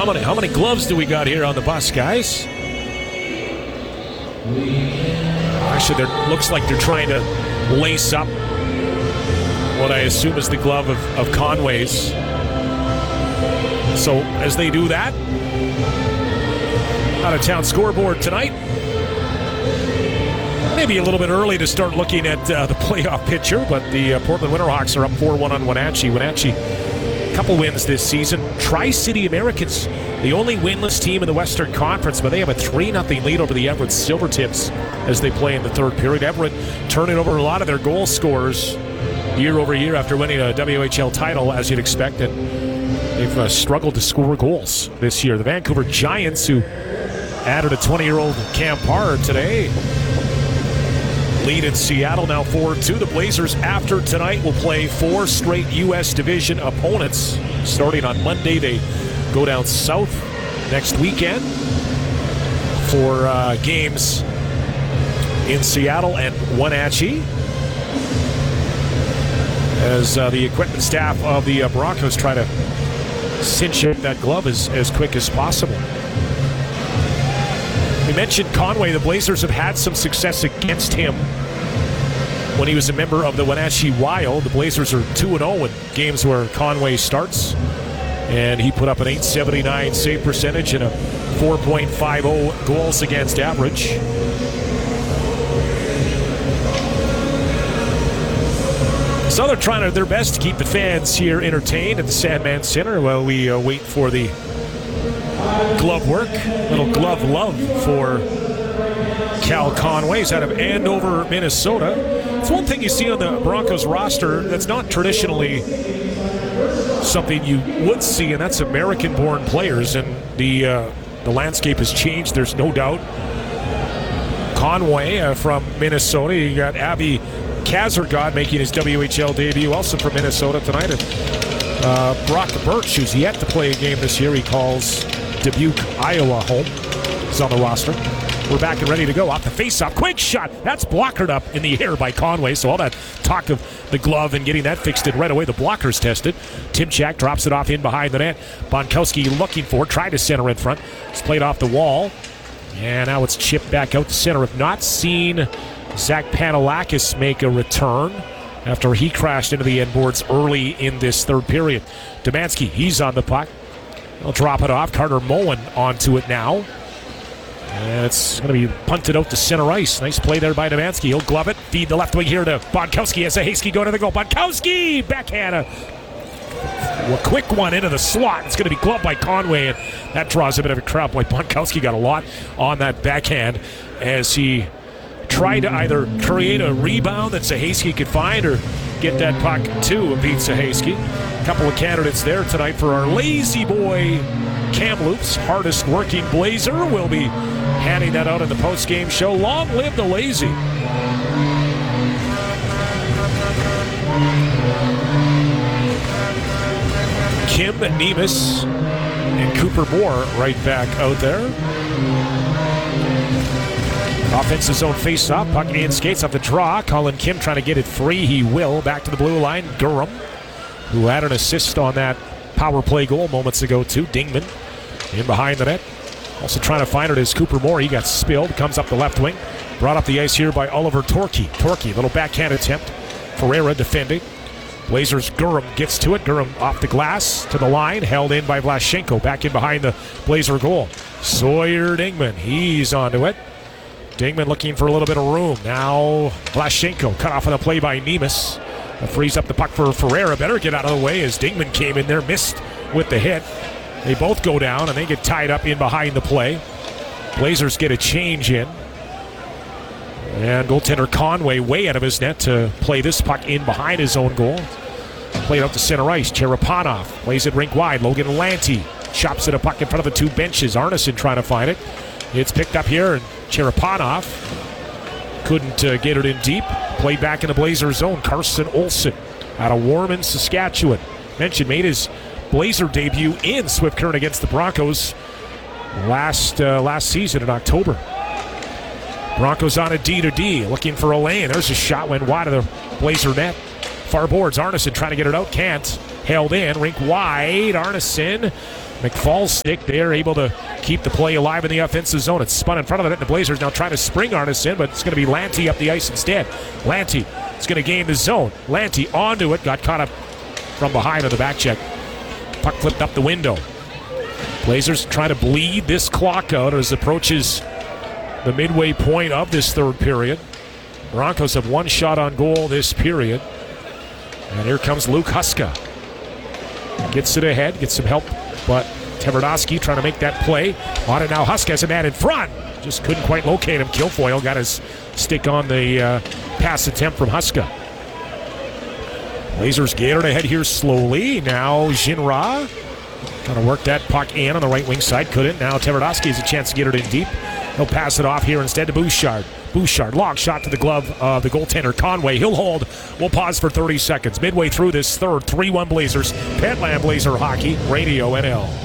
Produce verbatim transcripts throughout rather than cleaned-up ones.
How many, how many gloves do we got here on the bus, guys? Actually, there looks like they're trying to lace up what I assume is the glove of, of Conway's. So as they do that, out-of-town scoreboard tonight. Maybe a little bit early to start looking at uh, the playoff picture, but the uh, Portland Winterhawks are up four one on Wenatchee. Wenatchee, a couple wins this season. Tri-City Americans, the only winless team in the Western Conference, but they have a three nothing lead over the Everett Silvertips as they play in the third period. Everett turning over a lot of their goal scorers year over year after winning a W H L title, as you'd expect, and they've uh, struggled to score goals this year. The Vancouver Giants, who added a twenty-year-old Cam Parr today, lead in Seattle now four two. The Blazers, after tonight, will play four straight U S division opponents. Starting on Monday, they go down south next weekend for uh, games in Seattle and Wenatchee, as uh, the equipment staff of the uh, Broncos try to cinch up that glove as, as quick as possible. We mentioned Conway. The Blazers have had some success against him when he was a member of the Wenatchee Wild. The Blazers are two and oh in games where Conway starts, and he put up an eight seventy-nine save percentage and a four point five oh goals against average. So they're trying their best to keep the fans here entertained at the Sandman Center while we uh, wait for the glove work. Little glove love for Cal Conway. He's out of Andover, Minnesota. It's one thing you see on the Broncos roster that's not traditionally something you would see, and that's American-born players. And the uh, the landscape has changed, there's no doubt. Conway uh, from Minnesota. You got Abby Kazergod making his W H L debut, also from Minnesota tonight. And uh, Brock Birch, who's yet to play a game this year, he calls Dubuque, Iowa home. He's on the roster. We're back and ready to go. Off the face-off. Quick shot. That's blockered up in the air by Conway. So all that talk of the glove and getting that fixed in right away, the blocker's tested. Timchak drops it off in behind the net. Bonkowski looking for it. Tried to center in front. It's played off the wall. And now it's chipped back out to center. Have not seen Zach Panelakis make a return after he crashed into the end boards early in this third period. Domanski, he's on the puck. He'll drop it off. Carter Moen onto it now. And it's going to be punted out to center ice. Nice play there by Domanski. He'll glove it. Feed the left wing here to Bonkowski as Zahayski go to the goal. Bonkowski! Backhand. A, a quick one into the slot. It's going to be gloved by Conway, and that draws a bit of a crowd. Boy, Bonkowski got a lot on that backhand as he tried to either create a rebound that Zahayski could find or get that puck to Pete Zahayski. A couple of candidates there tonight for our lazy boy Kamloops, hardest working Blazer. Will be handing that out in the post-game show. Long live the lazy. Kim Nemus and Cooper Moore right back out there. Offensive zone face-off. Puck and skates off the draw. Colin Kim trying to get it free. He will. Back to the blue line. Durham, who had an assist on that power play goal moments ago, too. Dingman in behind the net. Also trying to find it is Cooper Moore. He got spilled. Comes up the left wing. Brought up the ice here by Oliver Torkey. Torkey, little backhand attempt. Ferreira defending. Blazers, Durham gets to it. Durham off the glass to the line. Held in by Vlashenko. Back in behind the Blazer goal. Sawyer Dingman. He's onto it. Dingman looking for a little bit of room. Now Vlashenko cut off on the play by Nemus. That frees up the puck for Ferreira. Better get out of the way as Dingman came in there. Missed with the hit. They both go down and they get tied up in behind the play. Blazers get a change in. And goaltender Conway way out of his net to play this puck in behind his own goal. Played out to center ice. Cherepanov plays it rink wide. Logan Lanty chops it a puck in front of the two benches. Arneson trying to find it. It's picked up here, and Cherepanov couldn't uh, get it in deep. Played back in the Blazer zone. Carson Olsen out of Warman, Saskatchewan. Mentioned made his Blazer debut in Swift Current against the Broncos last uh, last season in October. Broncos on a D to D, looking for a lane. There's a shot, went wide of the Blazer net. Far boards, Arneson trying to get it out, can't. Held in, rink wide, Arneson McFall's stick there, able to keep the play alive in the offensive zone. It's spun in front of it, and the Blazers now trying to spring Artis in, but it's going to be Lanty up the ice instead. Lanty is going to gain the zone. Lanty onto it, got caught up from behind on the back check. Puck flipped up the window. Blazers trying to bleed this clock out as it approaches the midway point of this third period. Broncos have one shot on goal this period. And here comes Luke Huska. Gets it ahead, gets some help, but Tverdovsky trying to make that play. On it now, Huska has a man in front. Just couldn't quite locate him. Kilfoyle got his stick on the uh, pass attempt from Huska. Blazers get it ahead here slowly. Now Ginra trying to work that puck in on the right wing side. Couldn't. Now Tverdovsky has a chance to get it in deep. He'll pass it off here instead to Bouchard. Bouchard, long shot to the glove of the goaltender Conway. He'll hold. We'll pause for thirty seconds. Midway through this third, three one Blazers. Petland Blazer Hockey, Radio N L.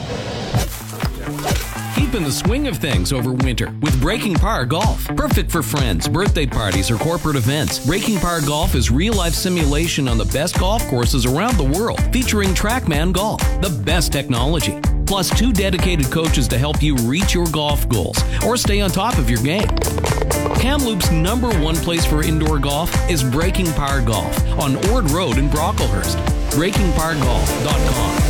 Keep in the swing of things over winter with Breaking Par Golf. Perfect for friends, birthday parties, or corporate events. Breaking Par Golf is real-life simulation on the best golf courses around the world, featuring TrackMan Golf, the best technology. Plus two dedicated coaches to help you reach your golf goals or stay on top of your game. Kamloops' number one place for indoor golf is Breaking Par Golf on Ord Road in Brocklehurst. breaking par golf dot com.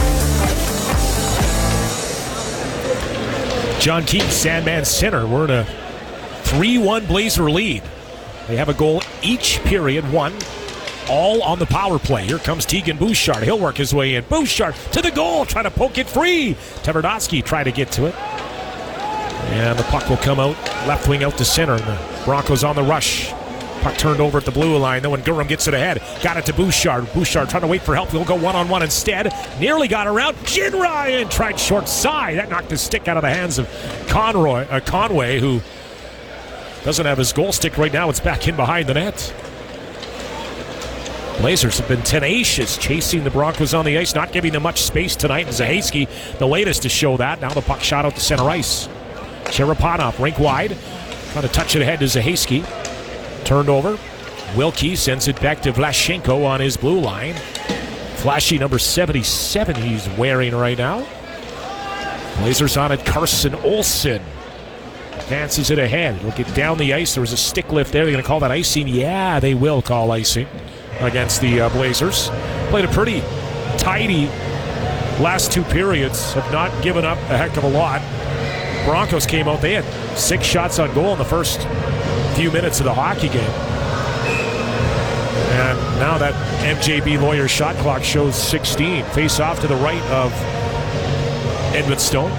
John Keaton, Sandman Center. We're in a three one Blazer lead. They have a goal each period, one, all on the power play. Here comes Tegan Bouchard. He'll work his way in. Bouchard to the goal, trying to poke it free. Tverdovsky tried to get to it. And the puck will come out, left wing out to center. And the Broncos on the rush. Puck turned over at the blue line, though, when Gurram gets it ahead. Got it to Bouchard. Bouchard trying to wait for help. He'll go one-on-one instead. Nearly got around. Jin Ryan tried short side. That knocked the stick out of the hands of Conroy, uh, Conway, who doesn't have his goal stick right now. It's back in behind the net. Blazers have been tenacious, chasing the Broncos on the ice, not giving them much space tonight. And Zahaski, the latest to show that. Now the puck shot out to center ice. Cherepanov, rink wide. Trying to touch it ahead to Zahaski. Turned over. Wilkie sends it back to Vlashenko on his blue line. Flashy number seventy-seven he's wearing right now. Blazers on it. Carson Olsen advances it ahead. It'll get down the ice. There was a stick lift there. They're going to call that icing. Yeah, they will call icing against the uh, Blazers. Played a pretty tidy last two periods. Have not given up a heck of a lot. Broncos came out. They had six shots on goal in the first few minutes of the hockey game. And now that M J B Lawyer shot clock shows sixteen. Face off to the right of Edmonstone.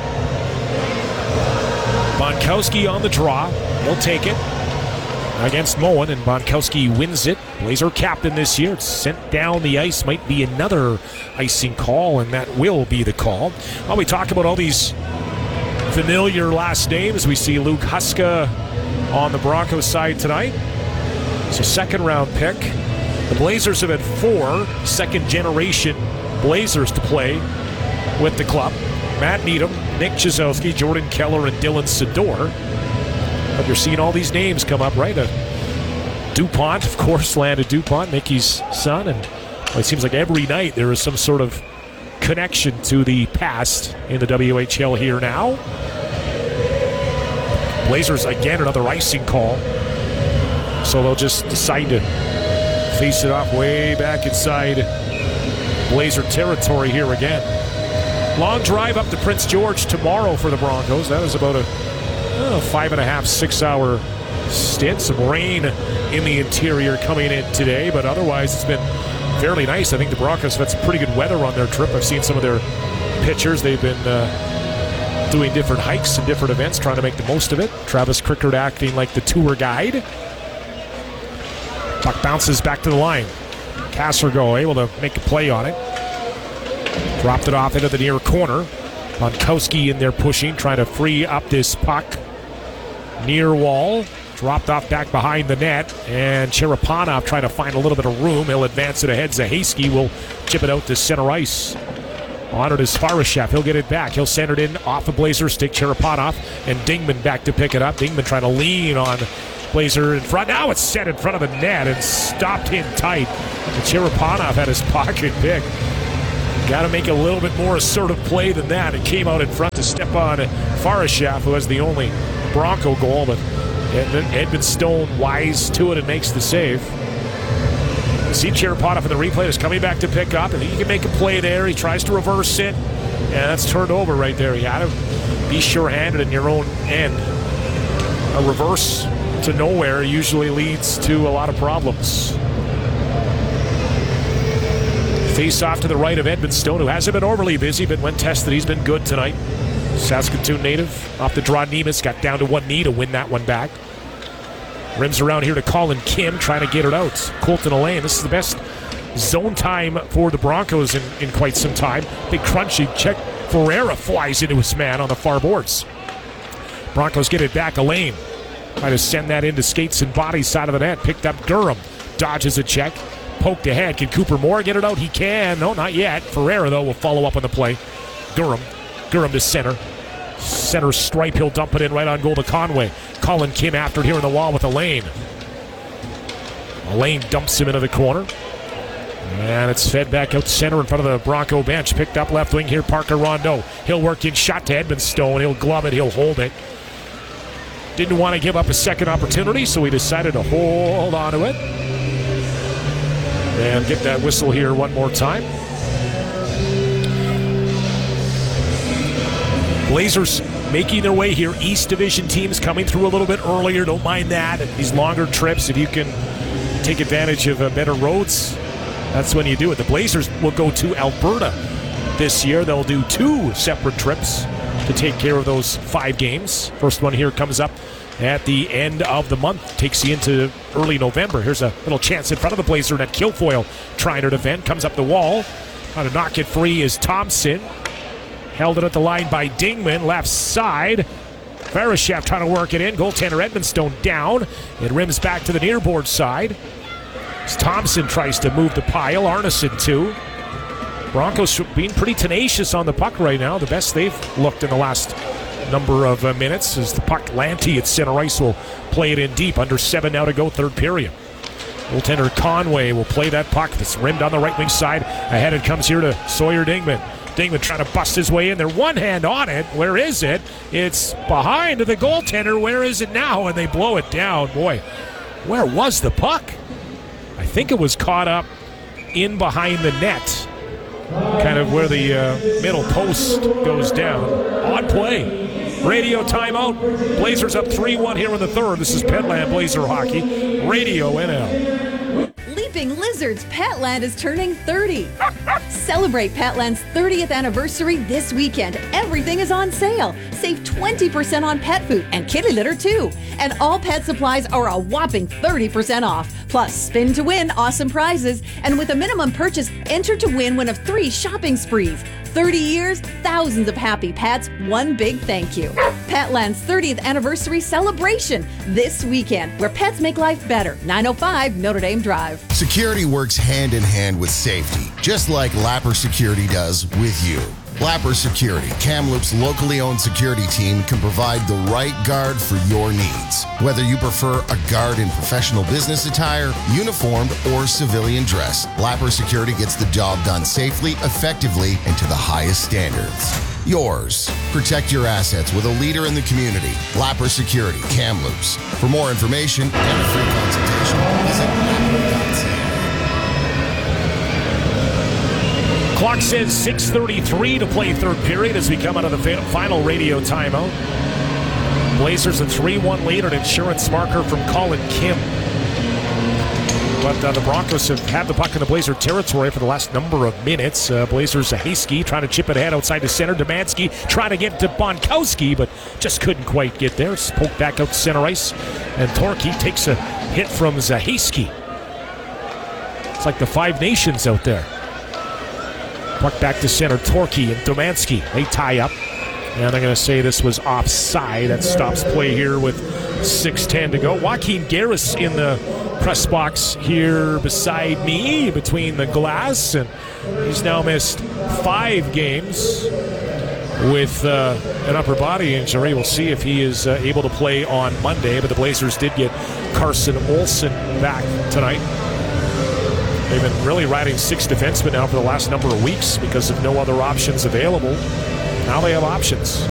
Bonkowski on the draw. He'll take it against Moen, and Bonkowski wins it. Blazer captain this year. It's sent down the ice. Might be another icing call, and that will be the call. While we talk about all these familiar last names, we see Luke Huska on the Broncos side tonight. It's a second round pick. The Blazers have had four second generation Blazers to play with the club. Matt Needham, Nick Chizowski, Jordan Keller, and Dylan Sador. But you're seeing all these names come up, right? Uh, DuPont, of course, Landon DuPont, Mickey's son. And well, it seems like every night there is some sort of connection to the past in the W H L here now. Blazers, again, another icing call. So they'll just decide to face it off way back inside Blazer territory here again. Long drive up to Prince George tomorrow for the Broncos. That was about a oh, five and a half, six hour stint. Some rain in the interior coming in today, but otherwise it's been fairly nice. I think the Broncos have had some pretty good weather on their trip. I've seen some of their pictures. They've been uh, doing different hikes and different events, trying to make the most of it. Travis Crickard acting like the tour guide. Puck bounces back to the line. Cassergo able to make a play on it. Dropped it off into the near corner. Bonkowski in there pushing, trying to free up this puck. Near wall. Dropped off back behind the net. And Cherepanov trying to find a little bit of room. He'll advance it ahead. Zahaski will chip it out to center ice. On it is Farashev. He'll get it back. He'll send it in off the Blazer stick. Cherepanov and Dingman back to pick it up. Dingman trying to lean on Blazer in front. Now it's set in front of the net and stopped in tight. And Cherepanov had his pocket pick. got to make a little bit more assertive play than that. It came out in front to step on Farashaf, who has the only Bronco goal, but Edmund Stone wise to it and makes the save. See Cherapata for the replay is coming back to pick up. I think he can make a play there. He tries to reverse it, and that's turned over right there. You got to be sure-handed in your own end. A reverse to nowhere usually leads to a lot of problems. Face off to the right of Edmund Stone, who hasn't been overly busy, but when tested, he's been good tonight. Saskatoon native off the draw. Nemus got down to one knee to win that one back. Rims around here to Colin Kim, trying to get it out. Colton Elaine, this is the best zone time for the Broncos in, in quite some time. Big crunchy check. Ferreira flies into his man on the far boards. Broncos get it back. Elaine trying to send that into skates and body side of the net. Picked up Durham. Dodges a check. Poked ahead. Can Cooper Moore get it out? He can. No, not yet. Ferreira, though, will follow up on the play. Durham. Durham to center. Center stripe. He'll dump it in right on goal to Conway. Colin Kim after it here in the wall with Elaine. Elaine dumps him into the corner. And it's fed back out center in front of the Bronco bench. Picked up left wing here, Parker Rondeau. He'll work in shot to Edmund Stone. He'll glove it. He'll hold it. Didn't want to give up a second opportunity, so he decided to hold on to it. And get that whistle here one more time. Blazers making their way here. East Division teams coming through a little bit earlier. Don't mind that. These longer trips, if you can take advantage of uh, better roads, that's when you do it. The Blazers will go to Alberta this year. They'll do two separate trips to take care of those five games. First one here comes up at the end of the month. Takes you into early November. Here's a little chance in front of the Blazer net. Kilfoyle trying to defend. Comes up the wall. Trying to knock it free is Thompson. Held it at the line by Dingman. Left side. Farashaf trying to work it in. Goaltender Edmund Stone down. It rims back to the near board side. As Thompson tries to move the pile. Arneson too. Broncos being pretty tenacious on the puck right now. The best they've looked in the last number of uh, minutes as the puck Lanty at center ice will play it in deep. Under seven now to go, third period. Goaltender Conway will play that puck that's rimmed on the right wing side. Ahead it comes here to Sawyer Dingman. Dingman trying to bust his way in there. One hand on it. Where is it? It's behind the goaltender. Where is it now? And they blow it down. Boy, where was the puck? I think it was caught up in behind the net. Kind of where the uh, middle post goes down. Odd play. Radio timeout. Blazers up three one here in the third. This is Petland Blazer Hockey. Radio N L. Leaping Lizards Petland is turning thirty. Celebrate Petland's thirtieth anniversary this weekend. Everything is on sale. Save twenty percent on pet food and kitty litter too. And all pet supplies are a whopping thirty percent off. Plus, spin to win awesome prizes. And with a minimum purchase, enter to win one of three shopping sprees. thirty years, thousands of happy pets, one big thank you. Petland's thirtieth anniversary celebration this weekend, where pets make life better. nine oh five Notre Dame Drive. Security works hand in hand with safety, just like Lapper Security does with you. Lapper Security, Kamloops' locally owned security team, can provide the right guard for your needs. Whether you prefer a guard in professional business attire, uniformed, or civilian dress, Lapper Security gets the job done safely, effectively, and to the highest standards. Yours. Protect your assets with a leader in the community. Lapper Security, Kamloops. For more information and a free consultation, visit lapper dot c a. Clock says six thirty-three to play third period as we come out of the final radio timeout. Blazers a three one lead, an insurance marker from Colin Kim. But uh, the Broncos have had the puck in the Blazer territory for the last number of minutes. Uh, Blazers, Hayski trying to chip it ahead outside the center. Demansky trying to get to Bonkowski, but just couldn't quite get there. It's poked back out to center ice. And Torquay takes a hit from Zahaski. It's like the Five Nations out there. Puck back to center. Torquay and Domansky. They tie up. And I'm going to say this was offside. That stops play here with six ten to go. Joaquin Garris in the press box here beside me between the glass. And he's now missed five games with uh, an upper body injury. We'll see if he is uh, able to play on Monday. But the Blazers did get Carson Olsen back tonight. They've been really riding six defensemen now for the last number of weeks because of no other options available. Now they have options.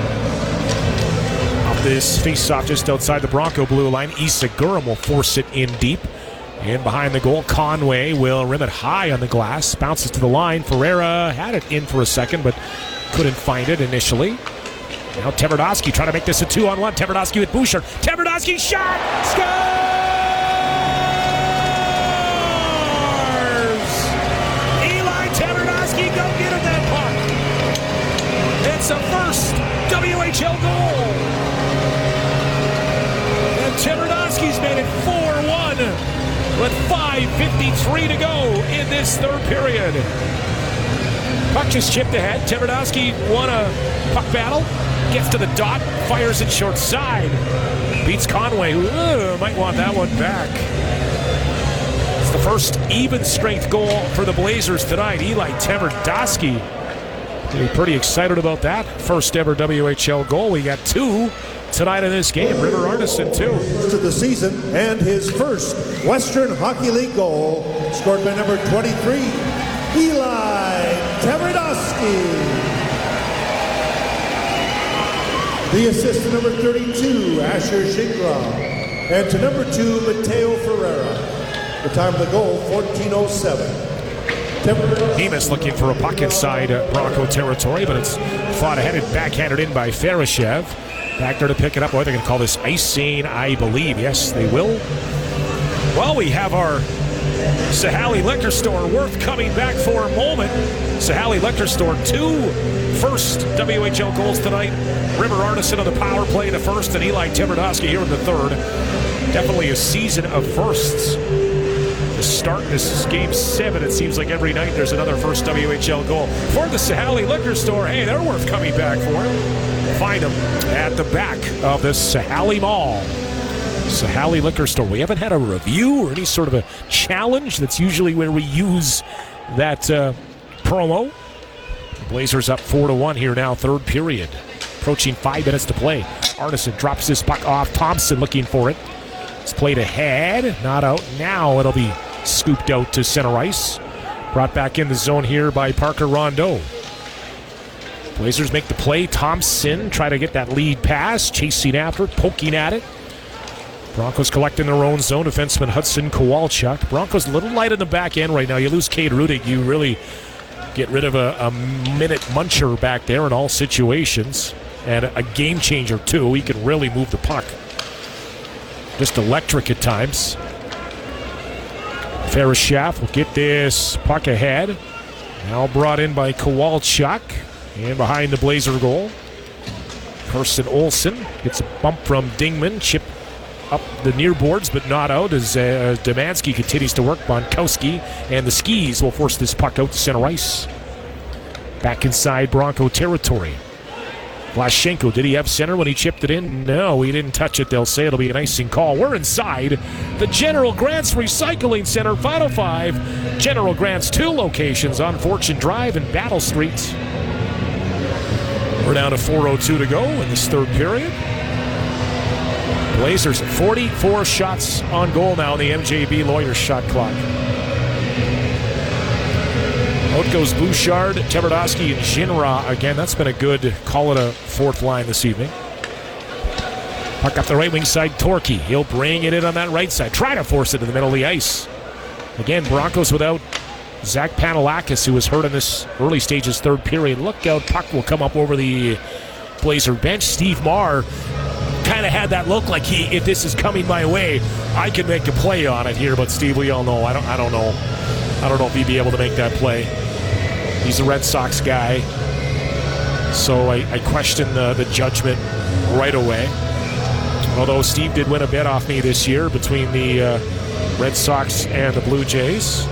Off this face-off just outside the Bronco blue line, Issa Gurum will force it in deep. In behind the goal, Conway will rim it high on the glass. Bounces to the line. Ferreira had it in for a second, but couldn't find it initially. Now Tverdovsky trying to make this a two-on-one. Tverdovsky with Bouchard. Tverdovsky shot! Scores! Eli Tverdovsky, go get him that puck. It's a first W H L goal. And Tverdovsky's made it four one with five fifty-three to go in this third period. Puck just chipped ahead. Tverdovsky won a puck battle. Gets to the dot, fires it short side. Beats Conway, who uh, might want that one back. It's the first even strength goal for the Blazers tonight. Eli Tverdovsky. Be pretty excited about that. First ever W H L goal. We got two tonight in this game. River Arneson, too. To the season and his first Western Hockey League goal, scored by number twenty-three, Eli Tverdovsky. The assist to number thirty-two, Asher Shingra. And to number two, Mateo Ferreira. The time of the goal, fourteen oh seven. Nemes looking for a puck inside uh, Bronco territory, but it's fought ahead and backhanded in by Farashev. Back there to pick it up. Boy, they're going to call this icing, I believe. Yes, they will. Well, we have our Sahali Liquor Store Worth coming back for a moment. Sahali Liquor Store, two first W H L goals tonight. River Arneson on the power play in the first, and Eli Tverdovsky here in the third. Definitely a season of firsts. To start this game seven, it seems like every night there's another first W H L goal. For the Sahali Liquor Store, hey, they're worth coming back for. Find them at the back of the Sahali Mall. Sahali Liquor Store. We haven't had a review or any sort of a challenge. That's usually where we use that uh, promo. The Blazers up four to one here now, third period. Approaching five minutes to play. Arneson drops this puck off. Thompson looking for it. It's played ahead, not out. Now it'll be scooped out to center ice. Brought back in the zone here by Parker Rondeau. Blazers make the play. Thompson try to get that lead pass, chasing after it, poking at it. Broncos collecting their own zone. Defenseman Hudson Kowalchuk. Broncos a little light in the back end right now. You lose Cade Rudig, you really get rid of a, a minute muncher back there in all situations. And a game changer, too. He can really move the puck. Just electric at times. Farashev will get this puck ahead. Now brought in by Kowalchuk. And behind the Blazer goal, Carson Olsen gets a bump from Dingman. Chip up the near boards, but not out as uh, Demansky continues to work. Bonkowski and the Skis will force this puck out to center ice. Back inside Bronco territory. Blashenko, did he have center when he chipped it in? No, he didn't touch it. They'll say it'll be an icing call. We're inside the General Grants Recycling Center, Final Five. General Grants, two locations on Fortune Drive and Battle Street. We're down to four oh two to go in this third period. Blazers forty-four shots on goal now in the M J B Lawyers shot clock. Out goes Bouchard, Tverdovsky, and Ginra again. That's been a good, call it a fourth line this evening. Puck up the right wing side, Torquay. He'll bring it in on that right side. Try to force it to the middle of the ice. Again, Broncos without Zach Panelakis, who was hurt in this early stages third period. Look out, puck will come up over the Blazer bench. Steve Marr kind of had that look like he, if this is coming my way, I can make a play on it here. But Steve, we all know, I don't, I don't know, I don't know if he'd be able to make that play. He's a Red Sox guy, so I, I question the, the judgment right away. Although Steve did win a bet off me this year between the uh, Red Sox and the Blue Jays.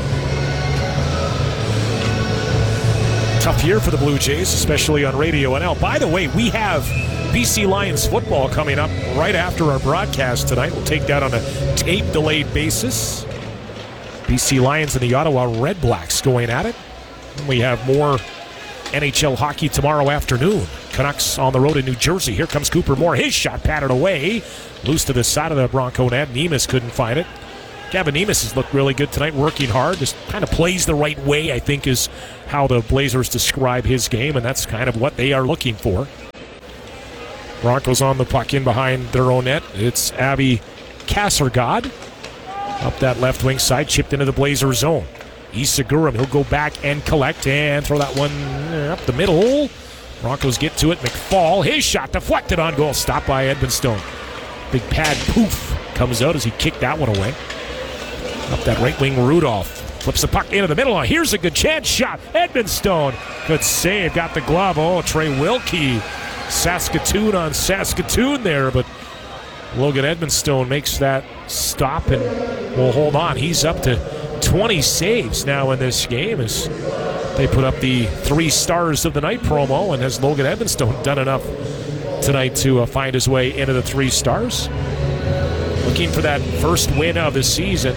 Tough year for the Blue Jays, especially on Radio N L. By the way, we have B C Lions football coming up right after our broadcast tonight. We'll take that on a tape-delayed basis. B C Lions and the Ottawa Red Blacks going at it. And we have more N H L hockey tomorrow afternoon. Canucks on the road in New Jersey. Here comes Cooper Moore. His shot patted away. Loose to the side of the Bronco net. Nemes couldn't find it. Gavin Nemus has looked really good tonight, working hard, just kind of plays the right way, I think is how the Blazers describe his game, and that's kind of what they are looking for. Broncos on the puck in behind their own net. It's Abby Kassergod up that left wing side, chipped into the Blazer zone. Issa Gurum, he'll go back and collect and throw that one up the middle. Broncos get to it. McFall, his shot deflected on goal, stopped by Edmonstone. Big pad poof comes out as he kicked that one away. Up that right wing, Rudolph flips the puck into the middle. Oh, here's a good chance shot. Edmonstone, good save, got the glove. Oh, Trey Wilkie. Saskatoon on Saskatoon there, but Logan Edmonstone makes that stop and will hold on. He's up to twenty saves now in this game as they put up the three stars of the night promo, and has Logan Edmonstone done enough tonight to uh, find his way into the three stars? Looking for that first win of the season.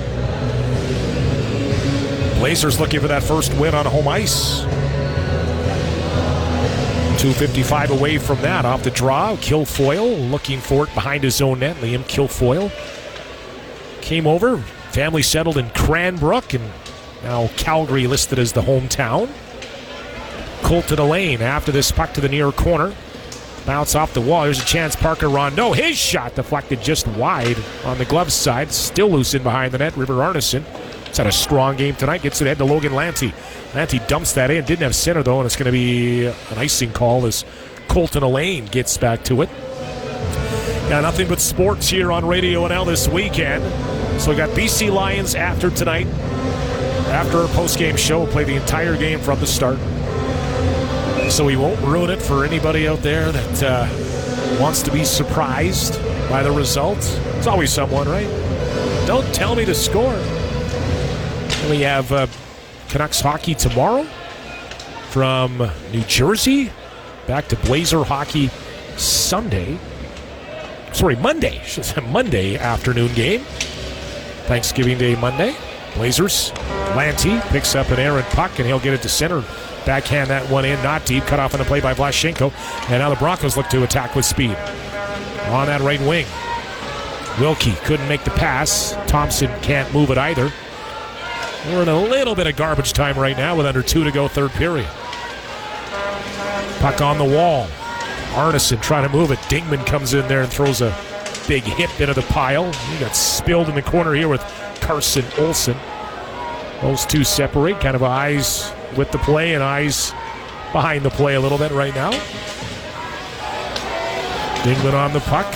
Blazers looking for that first win on home ice. two fifty-five away from that. Off the draw, Kilfoyle looking for it behind his own net. Liam Kilfoyle came over. Family settled in Cranbrook, and now Calgary listed as the hometown. Colton Elaine after this puck to the near corner. Bounce off the wall. There's a chance. Parker Rondeau. His shot deflected just wide on the glove side. Still loose in behind the net. River Arneson. He's had a strong game tonight. Gets it ahead to Logan Lanty. Lanty dumps that in. Didn't have center, though, and it's going to be an icing call as Colton Elaine gets back to it. Now, nothing but sports here on Radio N L this weekend. So we got B C Lions after tonight. After our post-game show, we'll play the entire game from the start. So we won't ruin it for anybody out there that uh, wants to be surprised by the result. There's always someone, right? Don't tell me to score. And we have uh, Canucks hockey tomorrow from New Jersey. Back to Blazer hockey Sunday. Sorry, Monday. Monday afternoon game. Thanksgiving Day Monday. Blazers. Lanty picks up an errant puck, and he'll get it to center. Backhand that one in, not deep. Cut off on the play by Vlashenko. And now the Broncos look to attack with speed. On that right wing. Wilkie couldn't make the pass. Thompson can't move it either. We're in a little bit of garbage time right now with under two to go third period. Puck on the wall. Arneson trying to move it. Dingman comes in there and throws a big hip into the pile. He got spilled in the corner here with Carson Olsen. Those two separate, kind of eyes with the play and eyes behind the play a little bit right now. Dingman on the puck.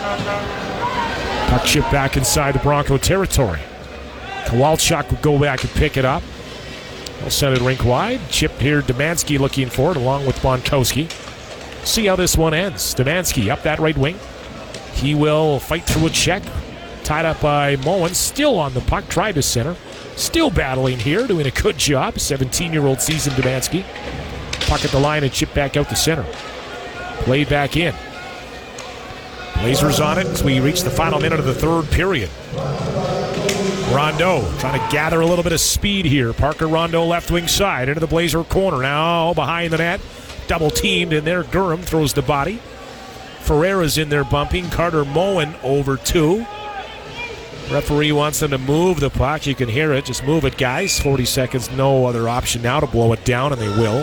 Puck chipped back inside the Bronco territory. Kowalchuk would go back and pick it up. He'll send it rink wide. Chip here, Demansky looking for it along with Bonkowski. See how this one ends. Demansky up that right wing. He will fight through a check. Tied up by Moen. Still on the puck. Tried to center. Still battling here. Doing a good job. seventeen-year-old seasoned Demansky. Puck at the line and chip back out to center. Played back in. Blazers on it as we reach the final minute of the third period. Rondeau trying to gather a little bit of speed here. Parker Rondeau left wing side into the Blazer corner. Now behind the net. Double teamed in there. Durham throws the body. Ferreira's in there bumping. Carter Moen over two. Referee wants them to move the puck. You can hear it. Just move it, guys. forty seconds. No other option now to blow it down, and they will.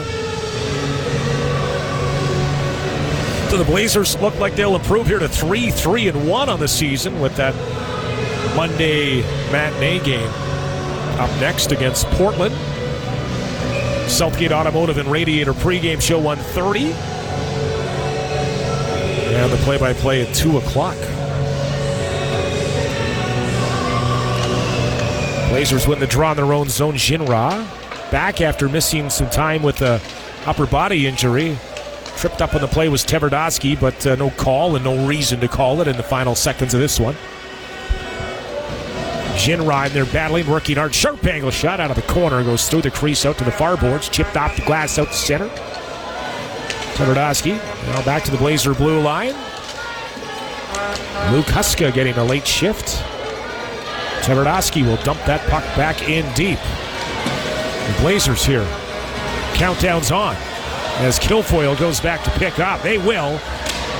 So the Blazers look like they'll improve here to three, three, and one on the season with that Monday matinee game up next against Portland. Southgate Automotive and Radiator pregame show one thirty. And the play-by-play at two o'clock. Blazers win the draw in their own zone. Jinra back after missing some time with a upper body injury. Tripped up on the play was Tverdovsky, but uh, no call and no reason to call it in the final seconds of this one. Jinra in there battling, working hard. Sharp angle shot out of the corner. Goes through the crease out to the far boards. Chipped off the glass out to center. Tverdovsky now back to the Blazer blue line. Luke Huska getting a late shift. Tverdovsky will dump that puck back in deep. The Blazers here. Countdown's on as Kilfoyle goes back to pick up. They will.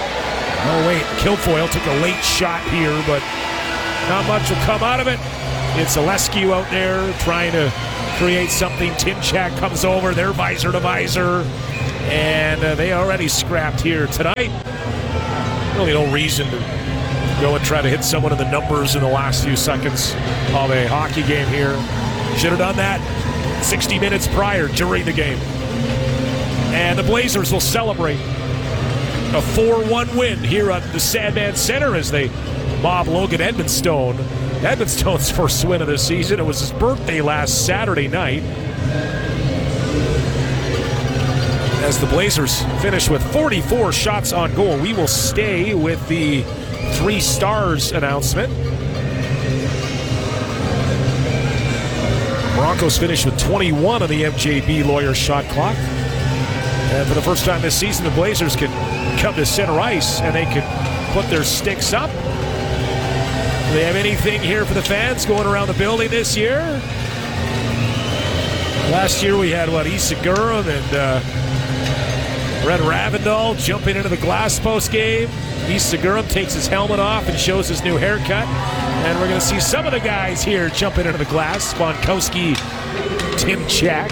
Oh, wait. Kilfoyle took a late shot here, but not much will come out of it. It's Alescu out there trying to create something. Timchak comes over, they're visor to visor, and uh, they already scrapped here tonight. Really no reason to go and try to hit someone in the numbers in the last few seconds of a hockey game here. Should have done that sixty minutes prior during the game. And the Blazers will celebrate a four one win here at the Sandman Center as they mob Logan Edmonstone. Edmonstone's first win of the season. It was his birthday last Saturday night. As the Blazers finish with forty-four shots on goal, we will stay with the three stars announcement. Broncos finish with twenty-one on the M J B Lawyer shot clock. And for the first time this season, the Blazers can come to center ice and they can put their sticks up. Do they have anything here for the fans going around the building this year? Last year we had, what, Issaguram and uh, Red Ravindal jumping into the glass post game. Issaguram takes his helmet off and shows his new haircut. And we're going to see some of the guys here jumping into the glass. Bonkowski, Timchak.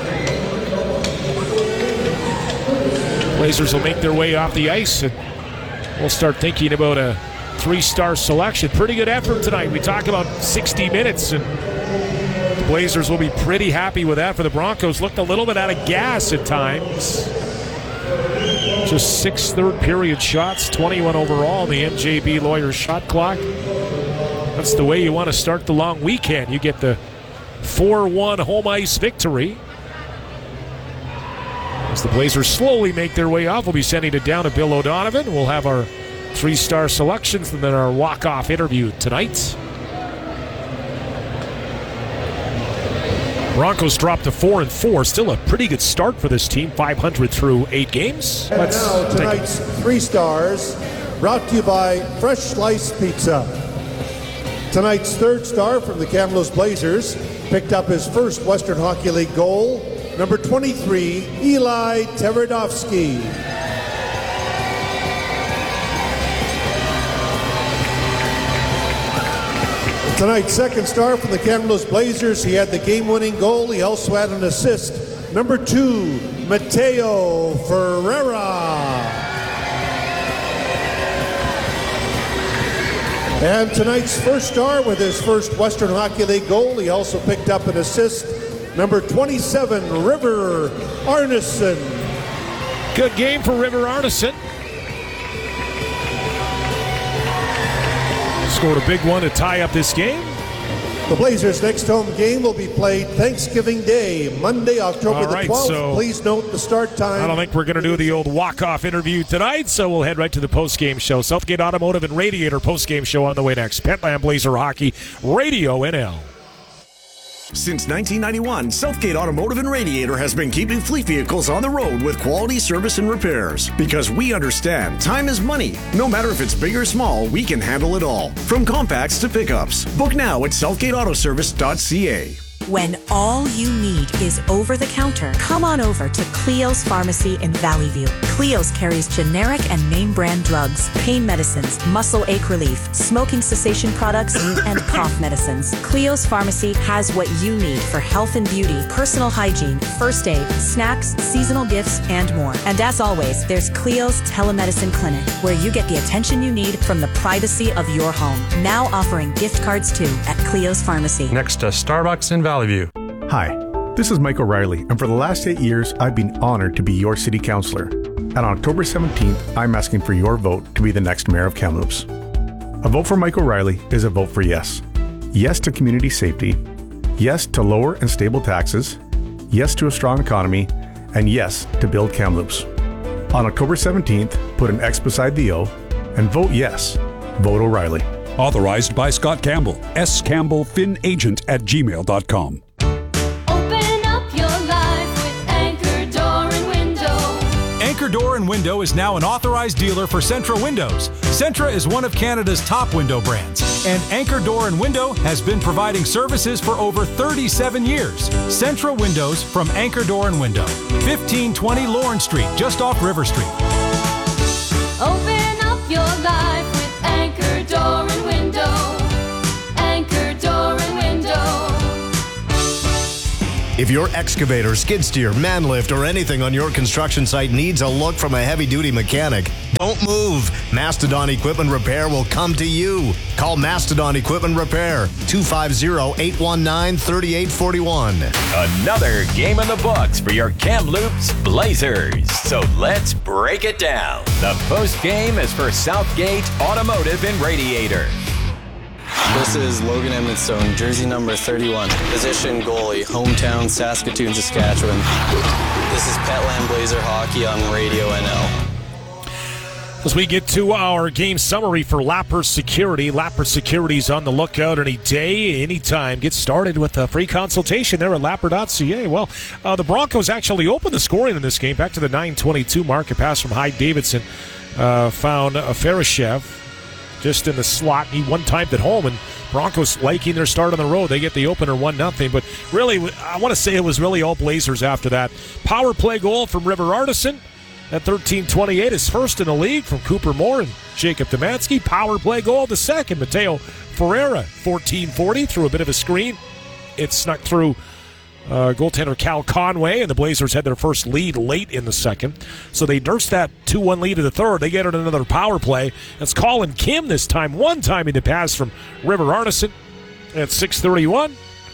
Blazers will make their way off the ice, and we'll start thinking about a three-star selection. Pretty good effort tonight. We talk about sixty minutes, and the Blazers will be pretty happy with that. For the Broncos, looked a little bit out of gas at times. Just six third-period shots, twenty-one overall in the M J B Lawyer shot clock. That's the way you want to start the long weekend. You get the four one home ice victory. As the Blazers slowly make their way off, we'll be sending it down to Bill O'Donovan. We'll have our three-star selections and then our walk-off interview tonight. Broncos dropped to four and four. Still a pretty good start for this team. five hundred through eight games. And Let's now tonight's three stars, brought to you by Fresh Slice Pizza. Tonight's third star from the Kamloops Blazers picked up his first Western Hockey League goal. Number twenty-three, Eli Tverdovsky. Tonight's second star from the Kamloops Blazers, he had the game-winning goal. He also had an assist. Number two, Mateo Ferreira. And tonight's first star with his first Western Hockey League goal, he also picked up an assist. Number twenty-seven, River Arneson. Good game for River Arneson. Scored a big one to tie up this game. The Blazers' next home game will be played Thanksgiving Day, Monday, October All right, the twelfth. so Please note the start time. I don't think we're going to do the old walk-off interview tonight, so we'll head right to the post-game show. Southgate Automotive and Radiator post-game show on the way next. Petland Blazer Hockey, Radio N L. Since nineteen ninety-one, Southgate Automotive and Radiator has been keeping fleet vehicles on the road with quality service and repairs. Because we understand time is money. No matter if it's big or small, we can handle it all. From compacts to pickups. Book now at southgate auto service dot c a. When all you need is over-the-counter, come on over to Cleo's Pharmacy in Valley View. Cleo's carries generic and name brand drugs, pain medicines, muscle ache relief, smoking cessation products, and cough medicines. Cleo's Pharmacy has what you need for health and beauty, personal hygiene, first aid, snacks, seasonal gifts, and more. And as always, there's Cleo's Telemedicine Clinic, where you get the attention you need from the privacy of your home. Now offering gift cards too at Cleo's Pharmacy. Next to Starbucks in Valley View. Hi, this is Mike O'Reilly, and for the last eight years, I've been honored to be your city councillor. And on October seventeenth, I'm asking for your vote to be the next mayor of Kamloops. A vote for Mike O'Reilly is a vote for yes. Yes to community safety, yes to lower and stable taxes, yes to a strong economy, and yes to build Kamloops. On October seventeenth, put an X beside the O and vote yes. Vote O'Reilly. Authorized by Scott Campbell, S. Campbell, Fin Agent at gmail dot com. Open up your life with Anchor Door and Window. Anchor Door and Window is now an authorized dealer for Centra Windows. Centra is one of Canada's top window brands, and Anchor Door and Window has been providing services for over thirty-seven years. Centra Windows from Anchor Door and Window, fifteen twenty Lawrence Street, just off River Street. Open up your life with Anchor Door and Window. Anchor Door and Window. If your excavator, skid steer, man lift, or anything on your construction site needs a look from a heavy-duty mechanic, don't move. Mastodon Equipment Repair will come to you. Call Mastodon Equipment Repair, two five zero, eight one nine, three eight four one. Another game in the books for your Kamloops Blazers. So let's break it down. The post game is for Southgate Automotive in Radiator. This is Logan Edmondstone, jersey number thirty-one. Position goalie, hometown Saskatoon, Saskatchewan. This is Petland Blazer Hockey on Radio N L. As we get to our game summary for Lapper Security, Lapper Security's on the lookout any day, anytime. Get started with a free consultation there at lapper dot c a. Well, uh, the Broncos actually opened the scoring in this game back to the nine twenty-two mark. A pass from Hyde Davidson uh, found uh, Farashev just in the slot. He one-timed at home, and Broncos liking their start on the road. They get the opener one nothing. But really, I want to say it was really all Blazers after that. Power play goal from River Artisan at thirteen twenty-eight, his first in the league from Cooper Moore and Jacob Demansky. Power play goal, the second, Mateo Ferreira, fourteen forty, through a bit of a screen. It snuck through uh, goaltender Cal Conway, and the Blazers had their first lead late in the second. So they nursed that two one lead in the third. They get it another power play. It's Colin Kim this time, one time in the pass from River Artisan at six thirty-one.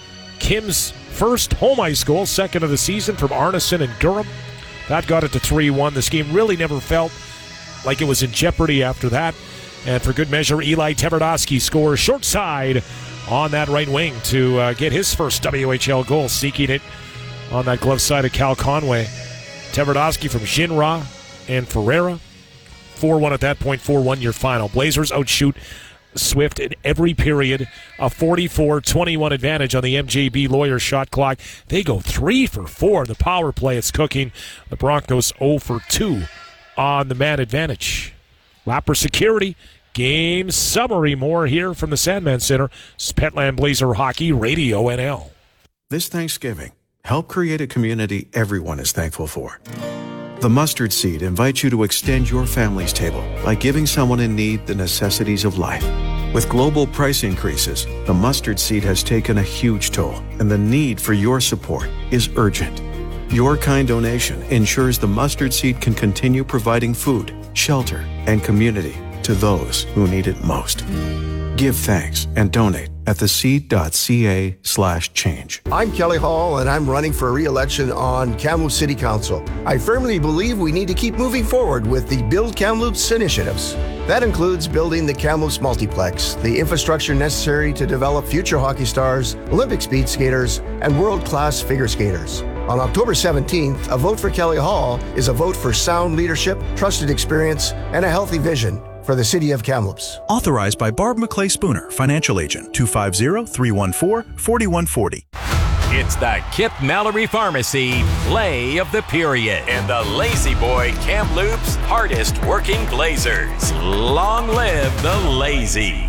Kim's first home ice goal, second of the season from Arneson and Durham. That got it to three one. This game really never felt like it was in jeopardy after that. And for good measure, Eli Tverdovsky scores short side on that right wing to uh, get his first W H L goal, seeking it on that glove side of Cal Conway. Tverdovsky from Shinra and Ferreira. four one at that point, four one your final. Blazers outshoot Swift in every period. A forty-four twenty-one advantage on the M J B Lawyer shot clock. They go three for four. The power play, it's cooking. The Broncos zero for two on the man advantage. Lapper Security game summary. More here from the Sandman Center. Petland Blazer Hockey, Radio N L. This Thanksgiving, help create a community everyone is thankful for. The Mustard Seed invites you to extend your family's table by giving someone in need the necessities of life. With global price increases, the Mustard Seed has taken a huge toll, and the need for your support is urgent. Your kind donation ensures the Mustard Seed can continue providing food, shelter, and community to those who need it most. Give thanks and donate at theseed.ca slash change. I'm Kelly Hall, and I'm running for re-election on Kamloops City Council. I firmly believe we need to keep moving forward with the Build Kamloops initiatives. That includes building the Kamloops Multiplex, the infrastructure necessary to develop future hockey stars, Olympic speed skaters, and world-class figure skaters. On October seventeenth, a vote for Kelly Hall is a vote for sound leadership, trusted experience, and a healthy vision for the city of Kamloops. Authorized by Barb McClay Spooner, financial agent, two five zero, three one four, four one four zero. It's the Kip Mallory Pharmacy play of the period and the Lazy Boy Kamloops hardest working Blazers. Long live the Lazy.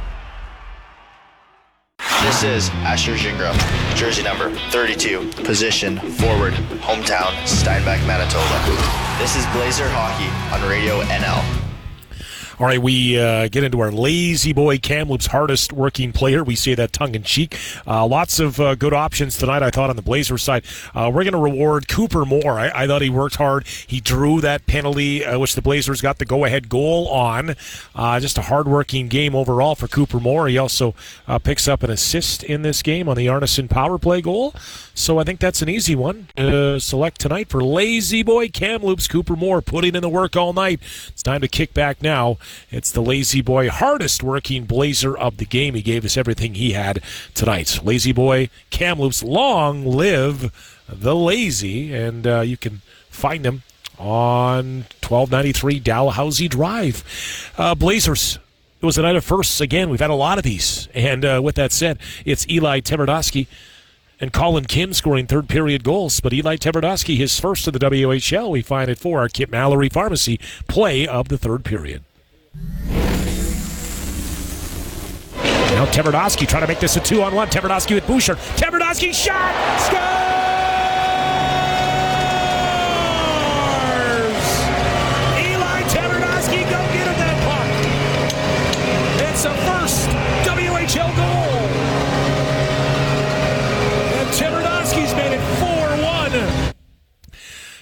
This is Asher Gingram, jersey number thirty-two, position forward, hometown Steinbach, Manitoba. This is Blazer Hockey on Radio N L. All right, we uh, get into our Lazy Boy Kamloops hardest working player. We say that tongue-in-cheek. Uh, lots of uh, good options tonight, I thought, on the Blazers side. Uh, we're going to reward Cooper Moore. I-, I thought he worked hard. He drew that penalty, uh, which the Blazers got the go-ahead goal on. Uh, just a hard-working game overall for Cooper Moore. He also uh, picks up an assist in this game on the Arneson power play goal. So I think that's an easy one to select tonight for Lazy Boy Kamloops. Cooper Moore putting in the work all night. It's time to kick back now. It's the Lazy Boy hardest working Blazer of the game. He gave us everything he had tonight. Lazy Boy Kamloops, long live the Lazy. And uh, you can find them on twelve ninety-three Dalhousie Drive. Uh, Blazers. It was a night of firsts again. We've had a lot of these. And uh, with that said, it's Eli Tverdovsky and Colin Kim scoring third period goals. But Eli Tverdovsky, his first of the W H L, we find it for our Kip Mallory Pharmacy play of the third period. Now Tverdovsky trying to make this a two on one. Tverdovsky with Bouchard. Tverdovsky shot! Scores! Eli Tverdovsky, go get him that puck. It's a first W H L goal. And Tverdovsky's made it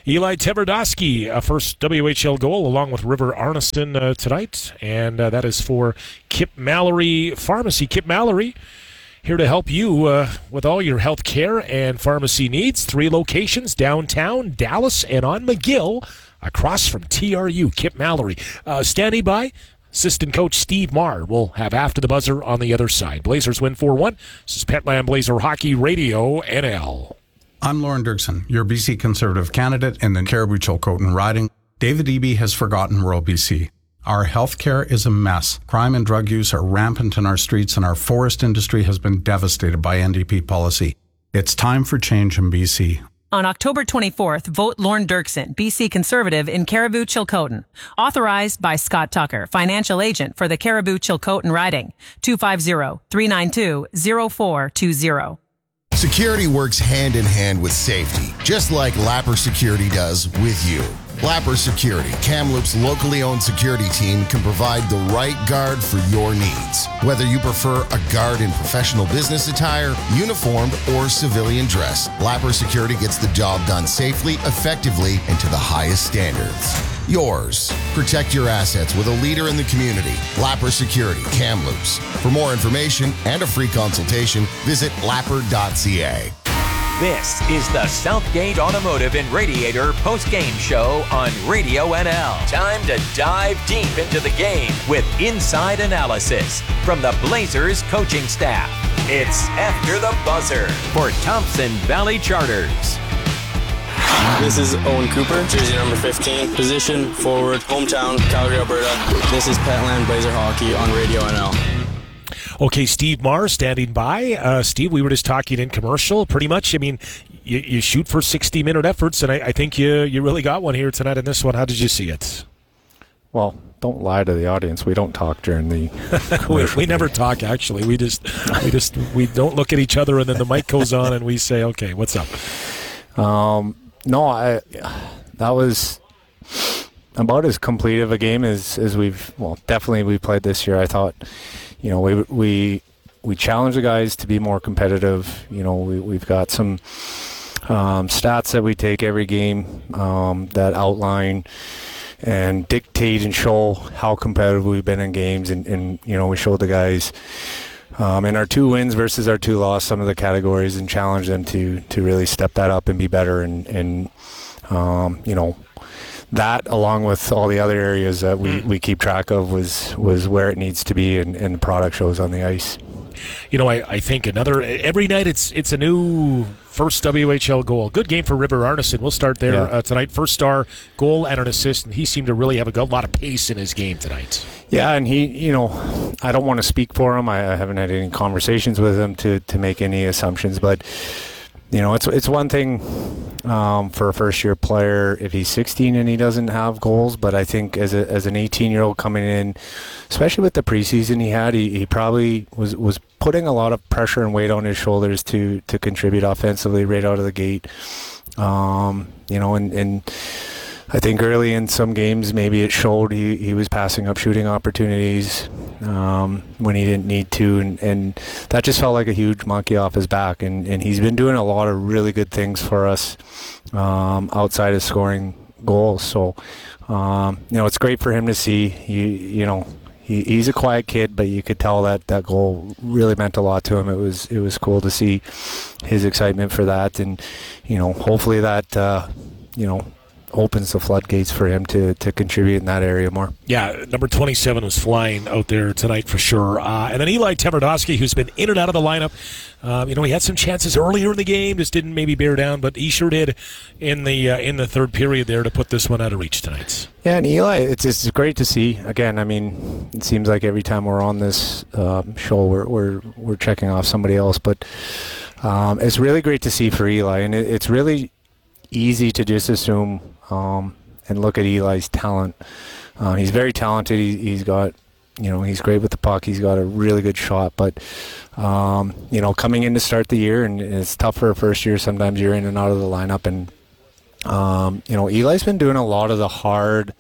Eli Tverdovsky, a first W H L goal along with River Arneson uh, tonight, and uh, that is for Kip Mallory Pharmacy. Kip Mallory, here to help you uh, with all your health care and pharmacy needs. Three locations, downtown, Dallas, and on McGill, across from T R U. Kip Mallory. Uh, standing by, assistant coach Steve Marr will have After the Buzzer on the other side. Blazers win four one. This is Petland Blazer Hockey Radio N L. I'm Lauren Dirksen, your B C Conservative candidate in the Caribou-Chilcotin riding. David Eby has forgotten rural B C. Our health care is a mess. Crime and drug use are rampant in our streets, and our forest industry has been devastated by N D P policy. It's time for change in B C. On October twenty-fourth, vote Lorne Dirksen, B C Conservative in Caribou-Chilcotin. Authorized by Scott Tucker, financial agent for the Caribou-Chilcotin riding. two five zero, three nine two, zero four two zero. Security works hand in hand with safety, just like Lapper Security does with you. Lapper Security, Kamloops' locally owned security team, can provide the right guard for your needs. Whether you prefer a guard in professional business attire, uniformed, or civilian dress, Lapper Security gets the job done safely, effectively, and to the highest standards. Yours. Protect your assets with a leader in the community. Lapper Security, Kamloops. For more information and a free consultation, visit lapper dot c a. This is the Southgate Automotive and Radiator post-game show on Radio N L. Time to dive deep into the game with inside analysis from the Blazers coaching staff. It's After the Buzzer for Thompson Valley Charters. This is Owen Cooper, jersey number fifteen, position forward, hometown, Calgary, Alberta. This is Petland Blazer Hockey on Radio N L. Okay, Steve Marr standing by. Uh, Steve, we were just talking in commercial. Pretty much, I mean, you, you shoot for sixty-minute efforts, and I, I think you you really got one here tonight in this one. How did you see it? Well, don't lie to the audience. We don't talk during the we, we never talk, actually. We just we just we don't look at each other, and then the mic goes on, and we say, "Okay, what's up?" Um, no, I that was about as complete of a game as as we've well definitely we played this year. I thought. You know, we we we challenge the guys to be more competitive. You know, we we've got some um, stats that we take every game um, that outline and dictate and show how competitive we've been in games. And, and you know, we showed the guys um, in our two wins versus our two losses some of the categories and challenge them to to really step that up and be better. And and um, you know. That, along with all the other areas that we, we keep track of, was was where it needs to be, and, and the product shows on the ice. You know, I, I think another every night it's it's a new first W H L goal. Good game for River Arneson. We'll start there yeah. uh, tonight. First star goal and an assist, and he seemed to really have a lot of pace in his game tonight. Yeah, and he, you know, I don't want to speak for him. I, I haven't had any conversations with him to, to make any assumptions, but you know, it's it's one thing um, for a first-year player if he's sixteen and he doesn't have goals, but I think as a as an eighteen-year-old coming in, especially with the preseason he had, he, he probably was, was putting a lot of pressure and weight on his shoulders to to contribute offensively right out of the gate. Um, you know, and, and I think early in some games maybe it showed he, he was passing up shooting opportunities um, when he didn't need to, and, and that just felt like a huge monkey off his back, and, and he's been doing a lot of really good things for us um, outside of scoring goals. So um, you know, it's great for him to see. You, you know, he, he's a quiet kid, but you could tell that that goal really meant a lot to him. It was it was cool to see his excitement for that, and you know, hopefully that uh, you know opens the floodgates for him to, to contribute in that area more. Yeah, number twenty-seven was flying out there tonight for sure. Uh, and then Eli Tverdovsky, who's been in and out of the lineup. Um, you know, he had some chances earlier in the game, just didn't maybe bear down, but he sure did in the uh, in the third period there to put this one out of reach tonight. Yeah, and Eli, it's it's great to see. Again, I mean, it seems like every time we're on this um, show, we're we're we're checking off somebody else, but um, it's really great to see for Eli, and it, it's really easy to just assume um, and look at Eli's talent. Uh, he's very talented. He, he's got, you know, he's great with the puck. He's got a really good shot. But, um, you know, coming in to start the year, and it's tough for a first year. Sometimes you're in and out of the lineup. And, um, you know, Eli's been doing a lot of the hard,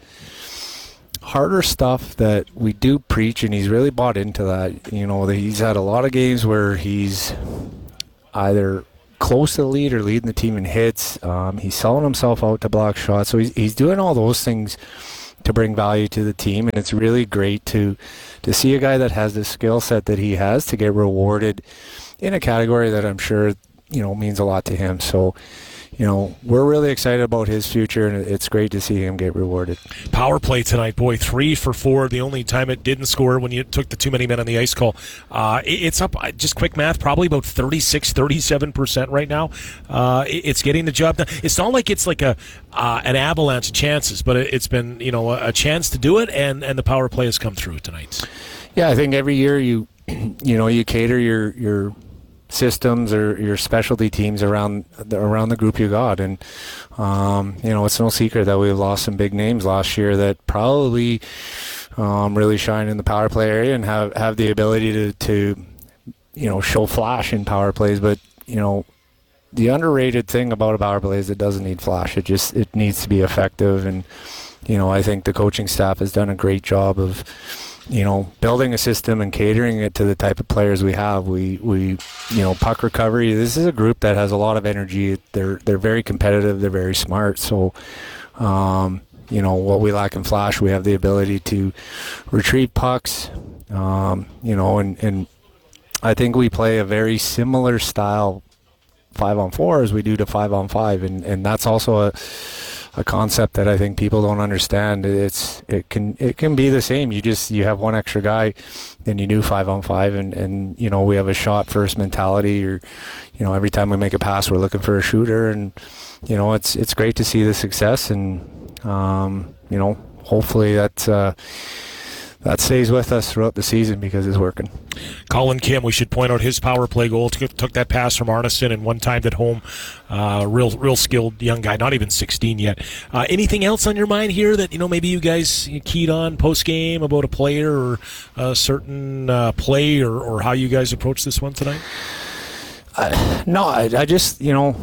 harder stuff that we do preach, and he's really bought into that. You know, he's had a lot of games where he's either close to the lead or leading the team in hits. Um, he's selling himself out to block shots. So he's, he's doing all those things to bring value to the team, and it's really great to to see a guy that has the skill set that he has to get rewarded in a category that I'm sure, you know, means a lot to him. So, you know, we're really excited about his future, and it's great to see him get rewarded. Power play tonight, boy, three for four. The only time it didn't score when you took the too many men on the ice call. Uh, it, it's up, just quick math, probably about thirty-six, thirty-seven percent right now. Uh, it, it's getting the job done. It's not like it's like a uh, an avalanche of chances, but it, it's been, you know, a, a chance to do it, and, and the power play has come through tonight. Yeah, I think every year you, you know, you cater your your systems or your specialty teams around the, around the group you got, and um, you know, it's no secret that we lost some big names last year that probably um, really shine in the power play area and have, have the ability to, to you know, show flash in power plays. But you know, the underrated thing about a power play is it doesn't need flash. It just it needs to be effective, and you know, I think the coaching staff has done a great job of, you know, building a system and catering it to the type of players we have. We, we, you know, puck recovery. This is a group that has a lot of energy. They're they're very competitive. They're very smart. So, um, you know, what we lack in flash, we have the ability to retrieve pucks. Um, you know, and and I think we play a very similar style five on four as we do to five on five, and and that's also a. a concept that I think people don't understand. It's it can it can be the same. You just you have one extra guy, then you do five on five, and, and you know, we have a shot first mentality. Or you know, every time we make a pass, we're looking for a shooter, and you know, it's it's great to see the success, and um, you know, hopefully that uh, that stays with us throughout the season because it's working. Colin Kim, we should point out his power play goal. Took, took that pass from Arneson and one timed at home. Uh, real, real skilled young guy, not even sixteen yet. Uh, anything else on your mind here that, you know, maybe you guys keyed on post game about a player or a certain uh, play, or, or how you guys approach this one tonight? Uh, no, I, I just, you know,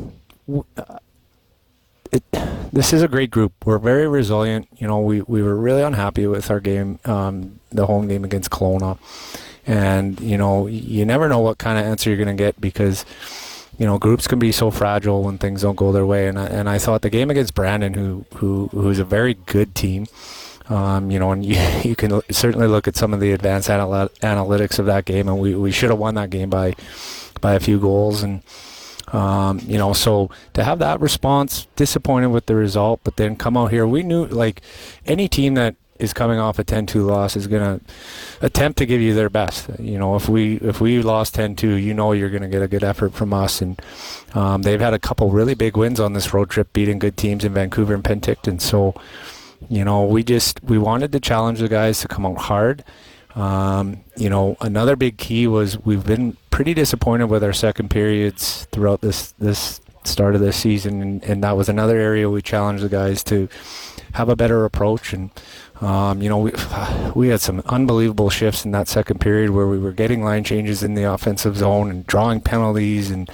uh, it, this is a great group. We're very resilient. You know, we, we were really unhappy with our game, um, the home game against Kelowna. And, you know, you never know what kind of answer you're going to get because, you know, groups can be so fragile when things don't go their way. And I, and I thought the game against Brandon, who, who who's a very good team, um, you know, and you, you can certainly look at some of the advanced anal- analytics of that game, and we, we should have won that game by by a few goals. And, um, you know, so to have that response, disappointed with the result, but then come out here, we knew, like, any team that is coming off a ten two loss is going to attempt to give you their best. You know, if we if we lost ten two, you know you're going to get a good effort from us. And um, they've had a couple really big wins on this road trip, beating good teams in Vancouver and Penticton. So, you know, we just we wanted to challenge the guys to come out hard. Um, you know, another big key was we've been pretty disappointed with our second periods throughout this this start of this season, and, and that was another area we challenged the guys to have a better approach. And Um, you know, we we had some unbelievable shifts in that second period where we were getting line changes in the offensive zone and drawing penalties. And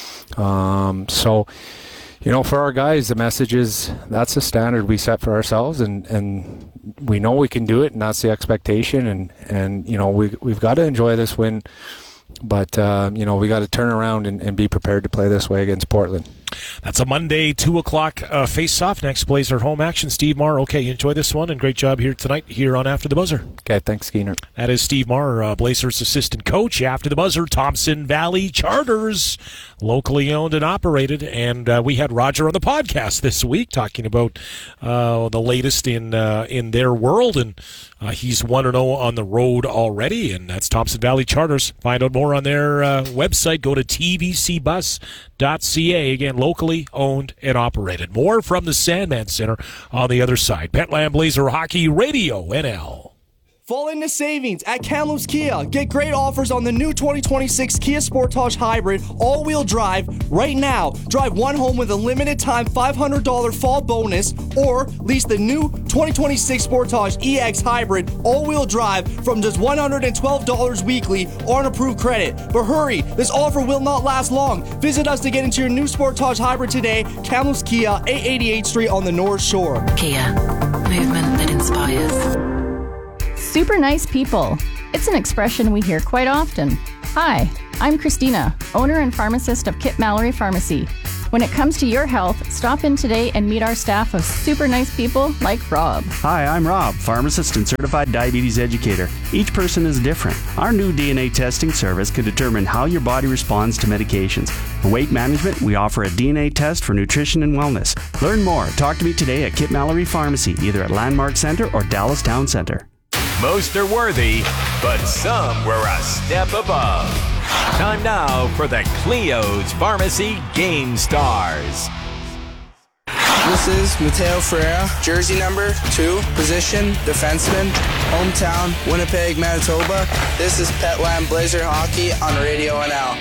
um, so, you know, for our guys, the message is that's the standard we set for ourselves, and, and we know we can do it, and that's the expectation. And, and you know, we, we've got to enjoy this win, but, uh, you know, we got to turn around and, and be prepared to play this way against Portland. That's a Monday, two o'clock uh, face-off. Next Blazer home action. Steve Marr, okay, you enjoy this one, and great job here tonight here on After the Buzzer. Okay, thanks, Skeeter. That is Steve Marr, uh, Blazers assistant coach. After the Buzzer, Thompson Valley Charters, locally owned and operated. And uh, we had Roger on the podcast this week talking about uh, the latest in uh, in their world, and uh, he's one and oh on the road already, and that's Thompson Valley Charters. Find out more on their uh, website. Go to t v c bus dot c a. Again, locally owned and operated. More from the Sandman Center on the other side. Petland Blazer Hockey Radio N L. Fall into savings at Kamloops Kia. Get great offers on the new twenty twenty-six Kia Sportage Hybrid all-wheel drive right now. Drive one home with a limited time five hundred dollars fall bonus, or lease the new twenty twenty-six Sportage E X Hybrid all-wheel drive from just one hundred twelve dollars weekly on approved credit. But hurry, this offer will not last long. Visit us to get into your new Sportage Hybrid today. Kamloops Kia, eight eighty-eighth Street on the North Shore. Kia, movement that inspires. Super nice people. It's an expression we hear quite often. Hi, I'm Christina, owner and pharmacist of Kip Mallory Pharmacy. When it comes to your health, stop in today and meet our staff of super nice people like Rob. Hi, I'm Rob, pharmacist and certified diabetes educator. Each person is different. Our new D N A testing service can determine how your body responds to medications. For weight management, we offer a D N A test for nutrition and wellness. Learn more. Talk to me today at Kip Mallory Pharmacy, either at Landmark Center or Dallas Town Center. Most are worthy, but some were a step above. Time now for the Cleo's Pharmacy Game Stars. This is Mateo Ferreira, jersey number two, position, defenseman, hometown, Winnipeg, Manitoba. This is Petland Blazer Hockey on Radio N L.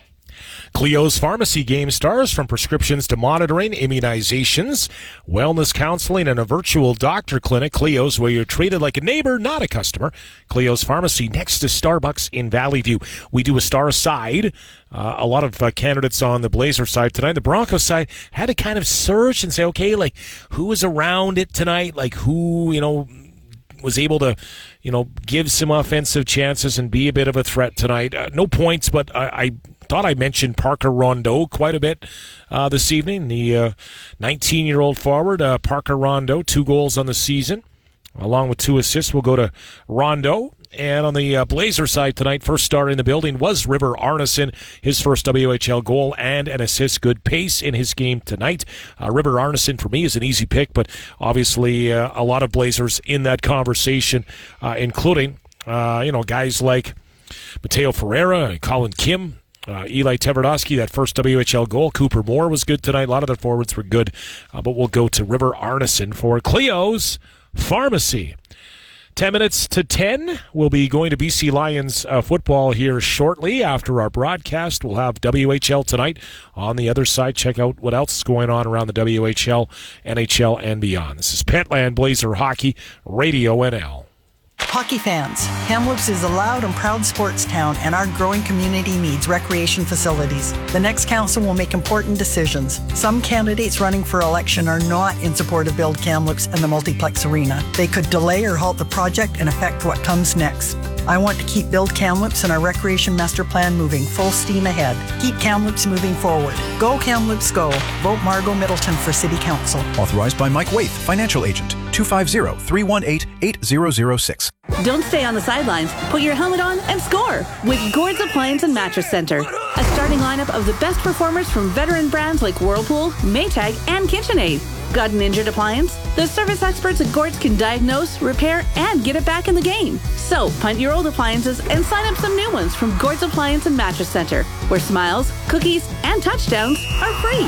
Cleo's Pharmacy Game Stars, from prescriptions to monitoring, immunizations, wellness counseling, and a virtual doctor clinic. Cleo's, where you're treated like a neighbor, not a customer. Cleo's Pharmacy, next to Starbucks in Valley View. We do a star side. Uh, a lot of uh, candidates on the Blazer side tonight. The Broncos side had to kind of search and say, okay, like, who was around it tonight? Like, who, you know, was able to, you know, give some offensive chances and be a bit of a threat tonight. Uh, no points, but I, I thought I mentioned Parker Rondeau quite a bit uh, this evening. The uh, nineteen-year-old forward, uh, Parker Rondeau, two goals on the season, along with two assists. We'll go to Rondeau. And on the uh, Blazer side tonight, first star in the building was River Arneson, his first W H L goal and an assist. Good pace in his game tonight. Uh, River Arneson, for me, is an easy pick, but obviously uh, a lot of Blazers in that conversation, uh, including uh, you know guys like Mateo Ferreira and Colin Kim, uh, Eli Tverdovsky, that first W H L goal. Cooper Moore was good tonight. A lot of the forwards were good, uh, but we'll go to River Arneson for Cleo's Pharmacy. Ten minutes to ten. We'll be going to B C Lions uh, football here shortly after our broadcast. We'll have W H L tonight. On the other side, check out what else is going on around the W H L, N H L, and beyond. This is Petland Blazer Hockey, Radio N L. Hockey fans, Kamloops is a loud and proud sports town, and our growing community needs recreation facilities. The next council will make important decisions. Some candidates running for election are not in support of Build Kamloops and the multiplex arena. They could delay or halt the project and affect what comes next. I want to keep Build Kamloops and our recreation master plan moving full steam ahead. Keep Kamloops moving forward. Go Kamloops Go. Vote Margot Middleton for City Council. Authorized by Mike Waith, financial agent. two five zero, three one eight, eight zero zero six. Don't stay on the sidelines. Put your helmet on and score with Gord's Appliance and Mattress Center. A starting lineup of the best performers from veteran brands like Whirlpool, Maytag, and KitchenAid. Got an injured appliance? The service experts at Gord's can diagnose, repair, and get it back in the game. So, punt your old appliances and sign up some new ones from Gord's Appliance and Mattress Center, where smiles, cookies, and touchdowns are free.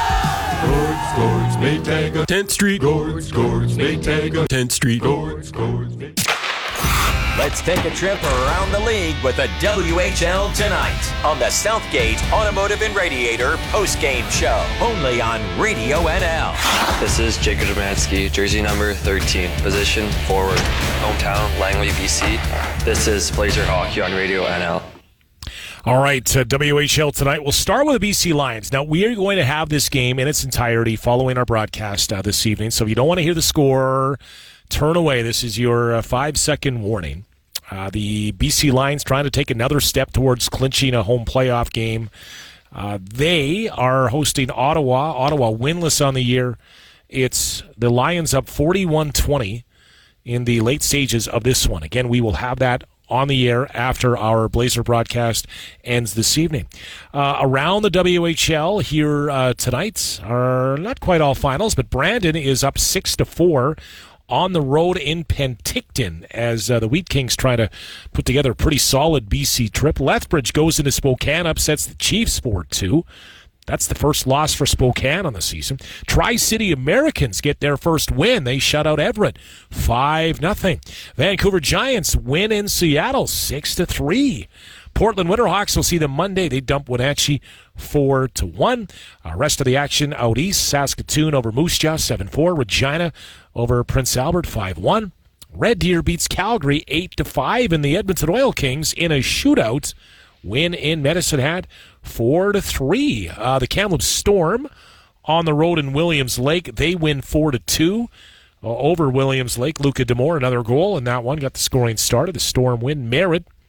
Gord's, Gord's, Maytag, tenth Street. Gord's, Gord's, Maytag, tenth Street. Gord's, Gord's, Maytag. Let's take a trip around the league with the W H L tonight on the Southgate Automotive and Radiator postgame show, only on Radio N L. This is Jacob Domansky, jersey number thirteen, position forward, hometown Langley, B C. This is Blazer Hockey on Radio N L. All right, uh, W H L tonight. We'll start with the B C Lions. Now, we are going to have this game in its entirety following our broadcast uh, this evening, so if you don't want to hear the score, turn away. This is your uh, five-second warning. Uh, the B C Lions trying to take another step towards clinching a home playoff game. Uh, they are hosting Ottawa. Ottawa winless on the year. It's the Lions up forty-one twenty in the late stages of this one. Again, we will have that on the air after our Blazer broadcast ends this evening. Uh, around the W H L here uh, tonight are not quite all finals, but Brandon is up six to four on the road in Penticton as uh, the Wheat Kings try to put together a pretty solid B C trip. Lethbridge goes into Spokane, upsets the Chiefs four two. That's the first loss for Spokane on the season. Tri-City Americans get their first win. They shut out Everett five nothing. Vancouver Giants win in Seattle six to three. Portland Winterhawks will see them Monday. They dump Wenatchee four to one. Uh, rest of the action out east, Saskatoon over Moose Jaw seven four. Regina over Prince Albert five one. Red Deer beats Calgary eight to five, and the Edmonton Oil Kings in a shootout win in Medicine Hat four to three. Uh, the Kamloops Storm on the road in Williams Lake, they win four to two uh, over Williams Lake. Luca Demore, another goal in that one, got the scoring started. The Storm win. Merritt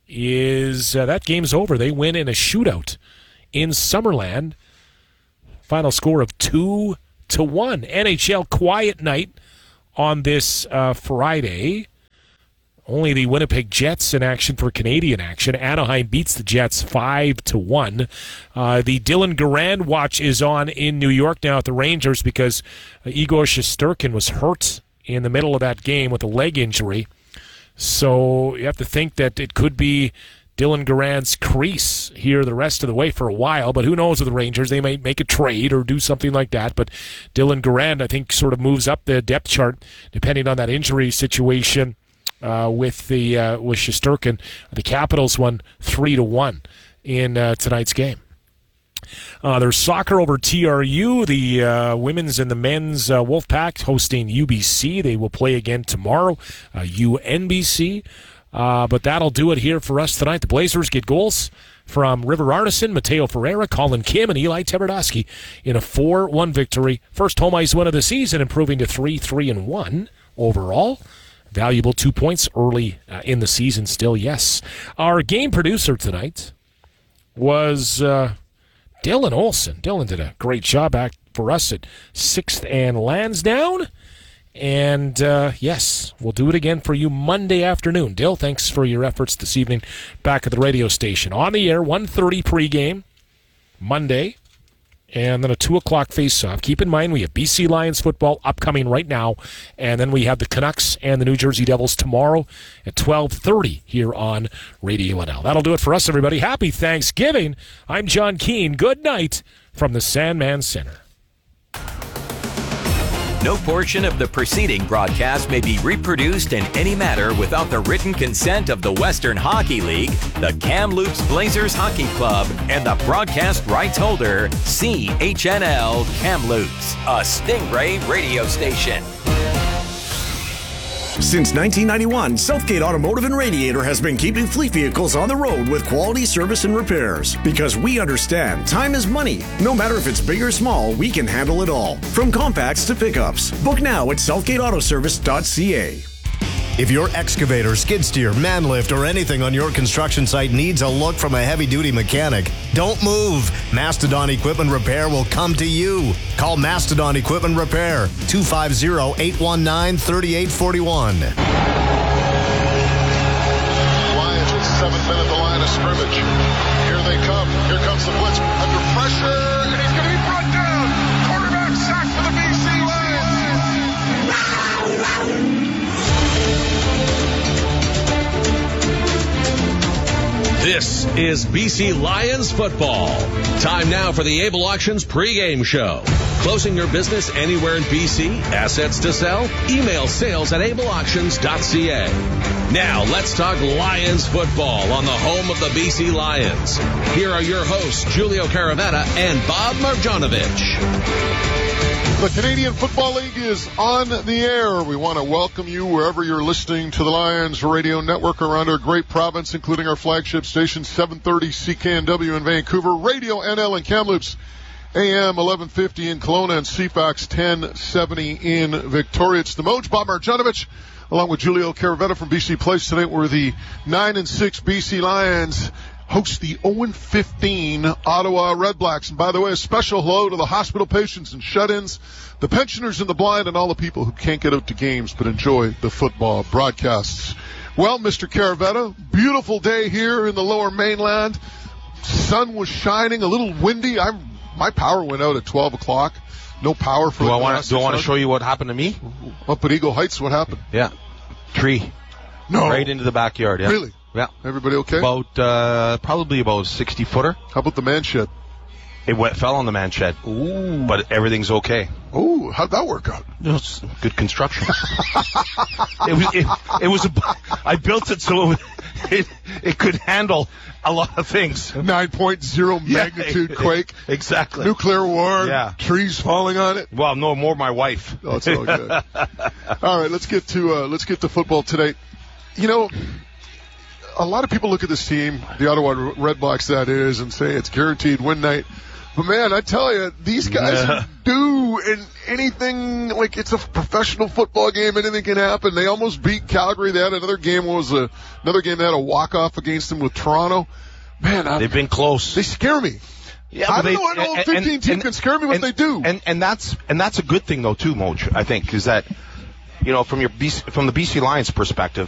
is uh, that game's over. They win in a shootout in Summerland. Final score of two to one. N H L quiet night on this uh, Friday. Only the Winnipeg Jets in action for Canadian action. Anaheim beats the Jets five to one. Uh, the Dylan Garand watch is on in New York now at the Rangers because uh, Igor Shesterkin was hurt in the middle of that game with a leg injury. So you have to think that it could be Dylan Garand's crease here the rest of the way for a while, but who knows with the Rangers? They might make a trade or do something like that, but Dylan Garand, I think, sort of moves up the depth chart depending on that injury situation uh, with the uh, with Shesterkin. The Capitals won three to one in uh, tonight's game. Uh, there's soccer over T R U. The uh, women's and the men's uh, Wolfpack hosting U B C. They will play again tomorrow, uh, U N B C. Uh, but that'll do it here for us tonight. The Blazers get goals from River Artisan, Mateo Ferreira, Colin Kim, and Eli Teberdowski in a four one victory. First home ice win of the season, improving to three three and one overall. Valuable two points early uh, in the season still, yes. Our game producer tonight was uh, Dylan Olson. Dylan did a great job back for us at sixth and Lansdowne. And, uh, yes, we'll do it again for you Monday afternoon. Dill, thanks for your efforts this evening back at the radio station. On the air, one thirty pregame, Monday, and then a two o'clock face-off. Keep in mind we have B C Lions football upcoming right now, and then we have the Canucks and the New Jersey Devils tomorrow at twelve thirty here on Radio N L. That'll do it for us, everybody. Happy Thanksgiving. I'm John Keane. Good night from the Sandman Center. No portion of the preceding broadcast may be reproduced in any manner without the written consent of the Western Hockey League, the Kamloops Blazers Hockey Club, and the broadcast rights holder, C H N L Kamloops, a Stingray radio station. Since nineteen ninety-one, Southgate Automotive and Radiator has been keeping fleet vehicles on the road with quality service and repairs. Because we understand time is money. No matter if it's big or small, we can handle it all. From compacts to pickups. Book now at southgate auto service dot c a. If your excavator, skid steer, man lift, or anything on your construction site needs a look from a heavy-duty mechanic, don't move. Mastodon Equipment Repair will come to you. Call Mastodon Equipment Repair, two five zero, eight one nine, three eight four one. Lions with seven men at the line of scrimmage. Here they come. Here comes the blitz under pressure, and he's going to be brought down. Quarterback sacked for the B C Lions. This is B C Lions football. Time now for the Able Auctions pregame show. Closing your business anywhere in B C? Assets to sell? Email sales at able auctions dot c a. Now let's talk Lions football on the home of the B C Lions. Here are your hosts, Julio Caravetta and Bob Marjanovic. The Canadian Football League is on the air. We want to welcome you wherever you're listening to the Lions Radio Network around our great province, including our flagship station, seven thirty C K N W in Vancouver, Radio N L in Kamloops, A M eleven fifty in Kelowna, and C FAX ten seventy in Victoria. It's the Moj, Bob Marjanovic, along with Julio Caravetta from B C Place. Tonight we're the nine and six B C Lions host the oh and fifteen Ottawa Redblacks. And by the way, a special hello to the hospital patients and shut-ins, the pensioners and the blind, and all the people who can't get out to games but enjoy the football broadcasts. Well, Mister Caravetta, beautiful day here in the Lower Mainland. Sun was shining, a little windy. I my power went out at twelve o'clock. No power for do the I want to, Do I want to show you what happened to me? Up at Eagle Heights, what happened? Yeah. Tree. No. Right into the backyard, yeah. Really? Yeah. Everybody okay? About, uh, probably about sixty footer. How about the man shed? It went, fell on the man shed. Ooh. But everything's okay. Ooh, how'd that work out? It was good construction. it was, it, it was, a, I built it so it, it, it could handle a lot of things. nine point oh magnitude yeah, quake. Exactly. Nuclear war. Yeah. Trees falling on it. Well, no, more my wife. Oh, it's all good. All right, let's get to, uh, let's get to football today. You know, a lot of people look at this team, the Ottawa Redblacks that is, and say it's guaranteed win night. But, man, I tell you, these guys Yeah. do in anything, like it's a professional football game, anything can happen. They almost beat Calgary. They had another game, was a, another game they had a walk-off against them with Toronto. Man, I, They've been close. They scare me. Yeah, I but don't they, know, I know and- fifteen and- team and- can scare me what and- they do. And, and that's, and that's a good thing though too, Moj, I think, is that, you know, from your B C, from the B C Lions perspective,